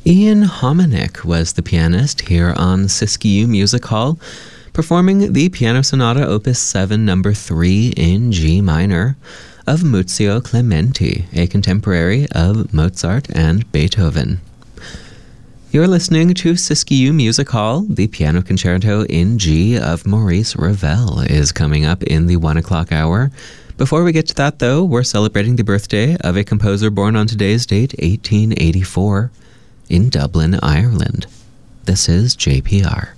Ian Hominick was the pianist here on Siskiyou Music Hall, performing the Piano Sonata Opus 7 No. 3 in G minor of Muzio Clementi, a contemporary of Mozart and Beethoven. You're listening to Siskiyou Music Hall. The Piano Concerto in G of Maurice Ravel is coming up in the 1 o'clock hour. Before we get to that, though, we're celebrating the birthday of a composer born on today's date, 1884, in Dublin, Ireland. This is JPR.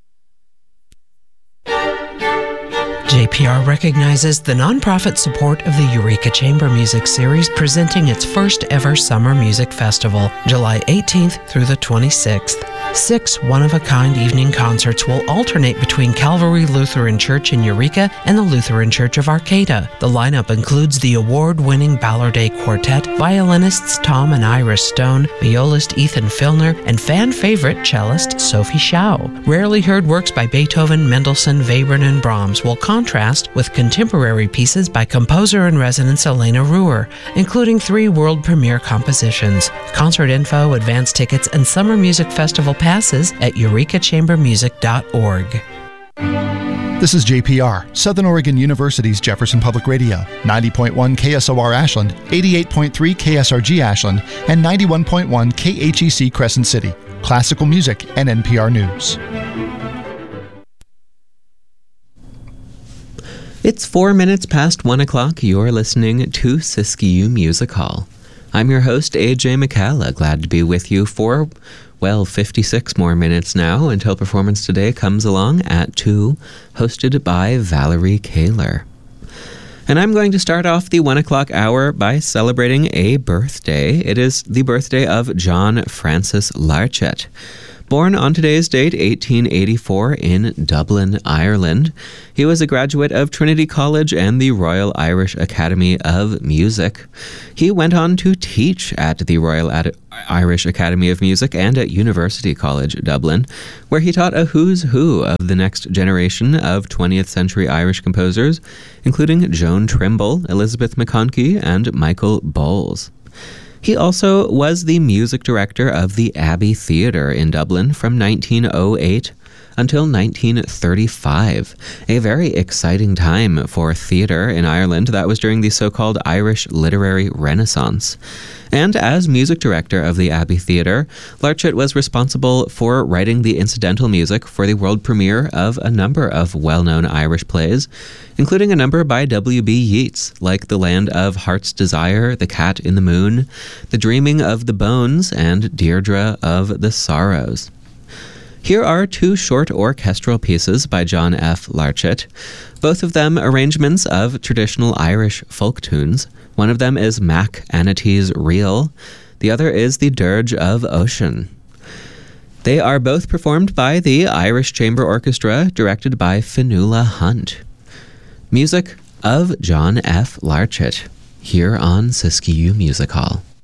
JPR recognizes the nonprofit support of the Eureka Chamber Music Series, presenting its first ever Summer Music Festival, July 18th through the 26th. 6 one-of-a-kind evening concerts will alternate between Calvary Lutheran Church in Eureka and the Lutheran Church of Arcata. The lineup includes the award-winning Ballardet Quartet, violinists Tom and Iris Stone, violist Ethan Filner, and fan-favorite cellist Sophie Schau. Rarely heard works by Beethoven, Mendelssohn, Webern, and Brahms will contrast with contemporary pieces by composer-in-residence Elena Ruhr, including 3 world premiere compositions. Concert info, advance tickets, and Summer Music Festival passes at eurekachambermusic.org. This is JPR, Southern Oregon University's Jefferson Public Radio, 90.1 KSOR Ashland, 88.3 KSRG Ashland, and 91.1 KHEC Crescent City. Classical music and NPR News. It's 4 minutes past 1 o'clock. You're listening to Siskiyou Music Hall. I'm your host, AJ McCalla. Glad to be with you for 56 more minutes now until performance today comes along at 2, hosted by Valerie Kaler. And I'm going to start off the 1 o'clock hour by celebrating a birthday. It is the birthday of John Francis Larchet. Born on today's date, 1884, in Dublin, Ireland. He was a graduate of Trinity College and the Royal Irish Academy of Music. He went on to teach at the Royal Irish Academy of Music and at University College, Dublin, where he taught a who's who of the next generation of 20th century Irish composers, including Joan Trimble, Elizabeth McConkie, and Michael Bowles. He also was the music director of the Abbey Theatre in Dublin from 1908 until 1935, a very exciting time for theatre in Ireland. That was during the so-called Irish Literary Renaissance. And as music director of the Abbey Theatre, Larchet was responsible for writing the incidental music for the world premiere of a number of well-known Irish plays, including a number by W.B. Yeats, like The Land of Heart's Desire, The Cat in the Moon, The Dreaming of the Bones, and Deirdre of the Sorrows. Here are 2 short orchestral pieces by John F. Larchet, both of them arrangements of traditional Irish folk tunes. One of them is Mac Anity's Reel, the other is the Dirge of Ocean. They are both performed by the Irish Chamber Orchestra, directed by Fionnuala Hunt. Music of John F. Larchet, here on Siskiyou Music Hall.